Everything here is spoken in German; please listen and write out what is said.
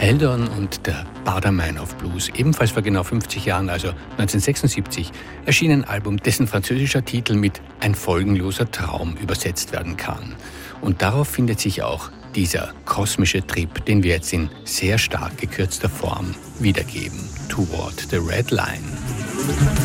Eldon und der Baader-Meinhof Blues, ebenfalls vor genau 50 Jahren, also 1976, erschien ein Album, dessen französischer Titel mit »Ein folgenloser Traum« übersetzt werden kann. Und darauf findet sich auch dieser kosmische Trip, den wir jetzt in sehr stark gekürzter Form wiedergeben. Toward the Red Line.